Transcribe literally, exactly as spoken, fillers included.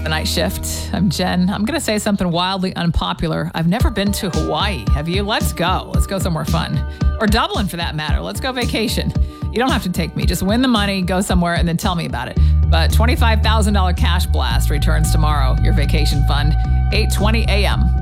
The Night Shift. I'm Jen. I'm going to say something wildly unpopular. I've never been to Hawaii. Have you? Let's go. Let's go somewhere fun. Or Dublin, for that matter. Let's go vacation. You don't have to take me. Just win the money, go somewhere, and then tell me about it. But twenty-five thousand dollars cash blast returns tomorrow. Your vacation fund, eight twenty a.m.